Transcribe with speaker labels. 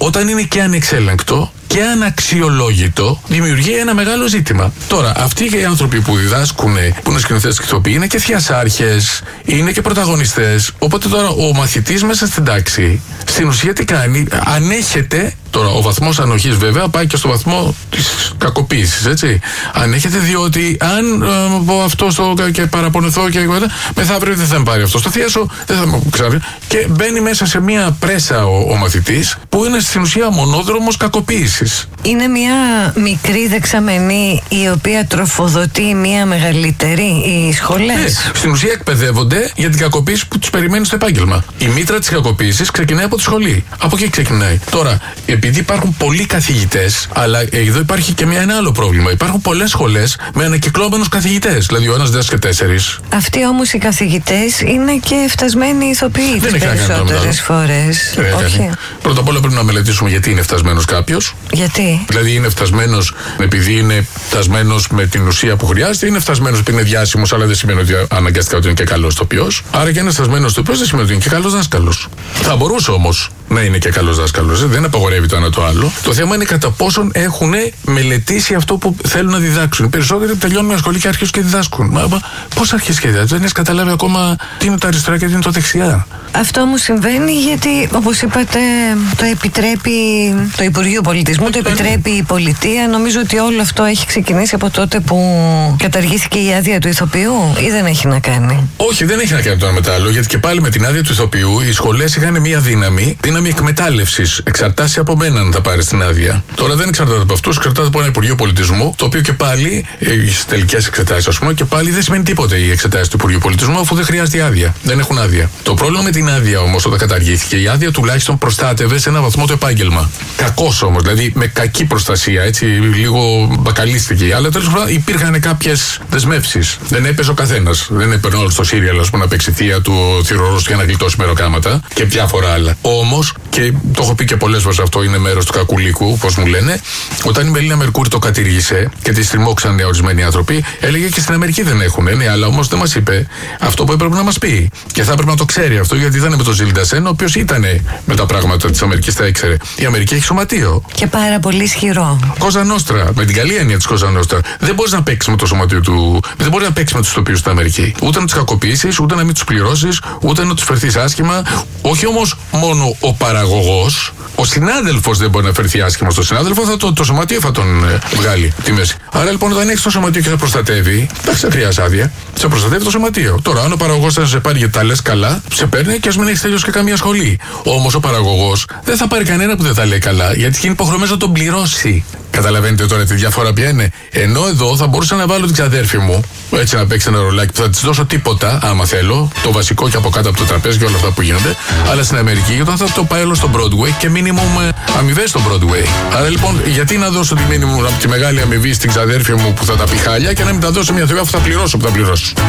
Speaker 1: όταν είναι και ανεξέλεγκτο και αναξιολόγητο, δημιουργεί ένα μεγάλο ζήτημα. Τώρα, αυτοί οι άνθρωποι που διδάσκουν, που είναι σκηνοθέτες και ηθοποιοί, είναι και θειασάρχες, είναι και πρωταγωνιστές. Οπότε τώρα ο μαθητής μέσα στην τάξη, στην ουσία τι κάνει, ανέχεται. Τώρα, ο βαθμός ανοχής βέβαια πάει και στο βαθμό της κακοποίησης, έτσι. Ανέχεται διότι αν πω αυτό και παραπονεθώ και μεθαύριο δεν θα με πάρει αυτό. Στο θίασο δεν θα με ξέρει. Και μπαίνει μέσα σε μια πρέσα ο μαθητής που είναι στην ουσία μονόδρομος κακοποίησης.
Speaker 2: Είναι μια μικρή δεξαμενή η οποία τροφοδοτεί μια μεγαλύτερη, οι σχολές.
Speaker 1: Στην ουσία εκπαιδεύονται για την κακοποίηση που τους περιμένει στο επάγγελμα. Η μήτρα της κακοποίησης ξεκινάει από τη σχολή. Από εκεί ξεκινάει. Τώρα, επειδή υπάρχουν πολλοί καθηγητές, αλλά εδώ υπάρχει και ένα άλλο πρόβλημα. Υπάρχουν πολλές σχολές με ανακυκλώμενους καθηγητές. Δηλαδή, ο ένας διδάσκει 4.
Speaker 2: Αυτοί όμως οι καθηγητές είναι και φτασμένοι ηθοποιοί τις περισσότερες φορές. Όχι.
Speaker 1: Πρώτα απ' όλα πρέπει να μελετήσουμε γιατί είναι φτασμένος κάποιος.
Speaker 2: Γιατί?
Speaker 1: Δηλαδή, είναι φτασμένος επειδή είναι φτασμένος με την ουσία που χρειάζεται, είναι φτασμένος επειδή είναι διάσημος, αλλά δεν σημαίνει ότι αναγκαστικά ότι είναι και καλός ηθοποιός. Άρα, και ένας φτασμένος ηθοποιός δεν σημαίνει ότι είναι και καλός δάσκαλος. Θα μπορούσε όμως να είναι και καλός δάσκαλος. Δεν απαγορεύει το ένα το άλλο. Το θέμα είναι κατά πόσον έχουν μελετήσει αυτό που θέλουν να διδάξουν. Οι περισσότεροι τελειώνουν μια σχολή και αρχίζουν και διδάσκουν. Πώς αρχίζεις και διδάσκουν? Δεν έχεις καταλάβει ακόμα τι είναι το αριστερά και τι είναι το δεξιά.
Speaker 2: Αυτό όμως συμβαίνει γιατί, όπως είπατε, το επιτρέπει το Υπουργείο Πολιτισμού, το επιτρέπει η πολιτεία. Νομίζω ότι όλο αυτό έχει ξεκινήσει από τότε που καταργήθηκε η άδεια του ηθοποιού, ή δεν έχει να κάνει?
Speaker 1: Όχι, δεν έχει να κάνει το ένα με το άλλο, γιατί και πάλι με την άδεια του ηθοποιού οι σχολές είχαν μια δύναμη εκμετάλλευσης. Εξαρτάσει από μένα αν θα πάρει την άδεια. Τώρα δεν εξαρτάται από αυτούς, εξαρτάται από ένα Υπουργείο Πολιτισμού, το οποίο και πάλι, στις τελικές εξετάσεις, ας πούμε, και πάλι δεν σημαίνει τίποτα οι εξετάσεις του Υπουργείου Πολιτισμού, αφού δεν χρειάζεται άδεια. Δεν έχουν άδεια. Το πρόβλημα με την άδεια όμως, όταν καταργήθηκε, η άδεια τουλάχιστον προστάτευε σε έναν βαθμό το επάγγελμα. Κακώς όμως, δηλαδή με κακή προστασία, έτσι, λίγο μπακαλίστηκε. Αλλά τέλος πάντων υπήρχαν κάποιες δεσμεύσεις. Δεν έπαιζε ο καθένας. Δεν έπαιρνε όλο στο σύριαλ, ας πούμε, να παίξει θεία του ο θηρορός για να γλιτώσει μεροκάματα και διάφορα άλλα. Όμως, και το έχω πει και πολλές φορές αυτό, είναι μέρος του κακουλίκου, όπως μου λένε, όταν η Μελίνα Μερκούρη το κατήργησε και τη στριμώξαν ορισμένοι άνθρωποι, έλεγε και στην Αμερική δεν έχουν. Ναι, αλλά όμως δεν μας είπε αυτό που έπρεπε να μας πει. Και θα έπρεπε να το ξέρει αυτό, γιατί ήταν με τον Ζιλ Ντασέν, ο οποίος ήταν με τα πράγματα της Αμερικής, τα ήξερε. Η Αμερική έχει σωματείο.
Speaker 2: Και πάρα πολύ ισχυρό.
Speaker 1: Κόζα Νόστρα, με την καλή έννοια της Κόζα Νόστρα. Δεν μπορείς να παίξεις με το σωματείο του. Δεν μπορεί να παίξεις με τους ηθοποιούς στην Αμερική. Ούτε να τους κακοποιήσεις, ούτε να μην τους πληρώσεις, ούτε να τους φερθείς άσχημα. Όχι όμως μόνο ο παραγωγός. Ο συνάδελφος δεν μπορεί να φερθεί άσχημα στο συνάδελφο, το σωματείο θα τον βγάλει τη μέση. Άρα λοιπόν, όταν έχεις το σωματείο και θα προστατεύει, εντάξει, δεν χρειάζεται άδεια. Σε προστατεύει το σωματείο. Τώρα, αν ο παραγωγός θα σε πάρει γιατί τα λες καλά, σε παίρνει και ας μην έχεις τελειώσει και καμία σχολή. Όμως ο παραγωγός δεν θα πάρει κανένα που δεν τα λέει καλά, γιατί είναι υποχρεωμένος να τον πληρώσει. Καταλαβαίνετε τώρα τη διαφορά ποια είναι? Ενώ εδώ θα μπορούσα να βάλω την ξαδέρφη μου, έτσι να παίξει ένα ρολάκι που θα της δώσω τίποτα, άμα θέλω, το βασικό και από κάτω από το τραπέζι και όλα αυτά που γίνονται. Αλλά στην Αμερική, όταν θα το πάει όλο στο Broadway και minimum αμοιβές στο Broadway. Άρα λοιπόν, γιατί να δώσω τη μεγάλη αμοιβή στην ξαδέρφη μου που θα τα πει χάλια και να μην τα δώσω μια θεία που θα πληρώσω,